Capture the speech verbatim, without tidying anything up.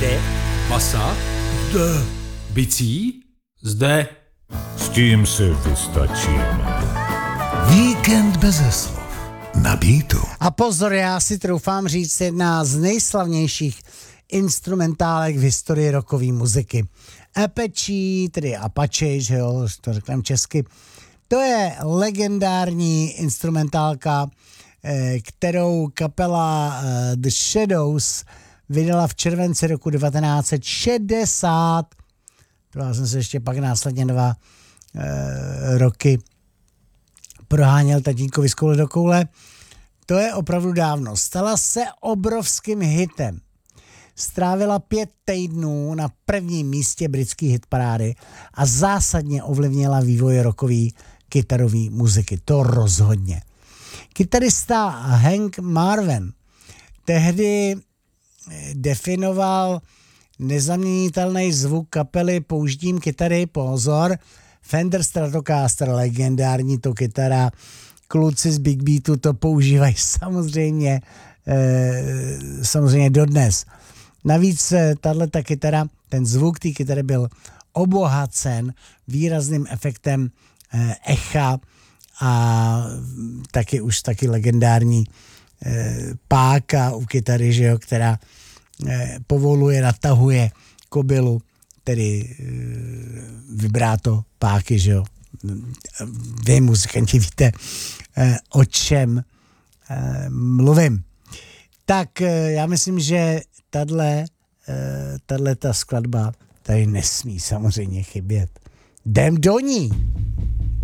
Zde. Basa. Zde. Bicí. Zde. S tím si vystačíme. Víkend beze slov. Na Beatu. A pozor, já si troufám říct jedna z nejslavnějších instrumentálek v historii rockové muziky. Apache, tedy Apache, že jo, to řekneme česky, to je legendární instrumentálka, kterou kapela The Shadows vydala v červenci roku devatenáct set šedesát. To já jsem se ještě pak následně dva e, roky proháněl tatínkovi z koule do koule. To je opravdu dávno. Stala se obrovským hitem. Strávila pět týdnů na prvním místě britské hitparády a zásadně ovlivnila vývoj rockové kytarové muziky. To rozhodně. Kytarista Hank Marvin tehdy definoval nezaměnitelný zvuk kapely použitím kytary, pozor, Fender Stratocaster, legendární to kytara, kluci z Big Beatu to používají samozřejmě, eh, samozřejmě dodnes. Navíc tato kytara, ten zvuk té kytary byl obohacen výrazným efektem eh, echa a taky už taky legendární eh, páka u kytary, že jo, která eh, povoluje, natahuje kobylu, tedy eh, vibráto páky, že jo. Vy, muzikanti, víte, eh, o čem eh, mluvím. Tak eh, já myslím, že tahle, eh, tahle ta skladba tady nesmí samozřejmě chybět. Jdem do ní!